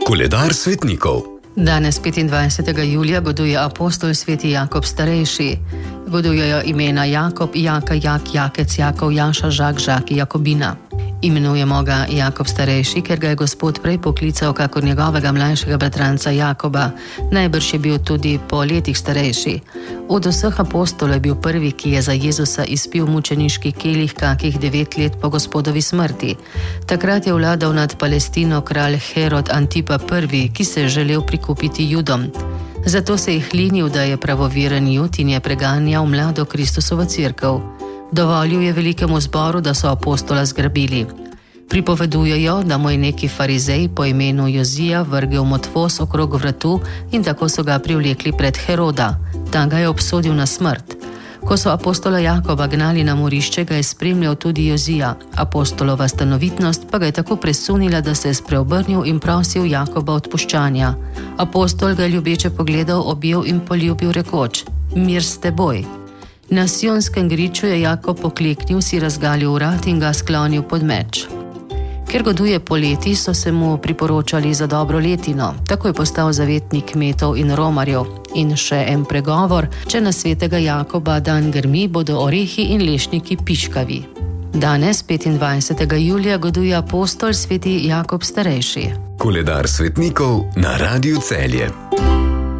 Koledar svetnikov. Danes 25. julija goduje apostol sveti Jakob starejši. Godujejo imena Jakob, Jaka, Jak, Jakec, Jakov, Janša, Žak, Žaki, Jakobina. Imenujemo ga Jakob starejši, ker ga je Gospod prej poklical kakor njegovega mlajšega bratranca Jakoba. Najbrž je bil tudi po letih starejši. Od vseh apostolov je bil prvi, ki je za Jezusa izpil mučeniški kelih kakih 9 let po Gospodovi smrti. Takrat je vladal nad Palestino kralj Herod Antipa I, ki se je želel prikupiti Judom. Zato se je hlinil, da je pravoveren Jud in je preganjal mlado Kristusovo cerkev. Dovolil je velikemu zboru, da so apostola zgrabili. Pripovedujejo, da mu je neki farizej po imenu Jozija vrgel motvos okrog vratu in tako so ga privlekli pred Heroda. Ta ga je obsodil na smrt. Ko so apostola Jakoba gnali na morišče, ga je spremljal tudi Jozija. Apostolova stanovitnost pa ga je tako presunila, da se je spreobrnil in prosil Jakoba odpuščanja. Apostol ga je ljubeče pogledal, objel in poljubil rekoč: "Mir s teboj." Na Sionskem griču je Jakob pokleknil, si razgalil vrat in ga sklonil pod meč. Ker goduje poleti, so se mu priporočali za dobro letino. Tako je postal zavetnik kmetov in romarjev. In še en pregovor: če na svetega Jakoba dan grmi, bodo orehi in lešniki piškavi. Danes, 25. julija, goduje apostol sveti Jakob starejši. Koledar svetnikov na Radiu Celje.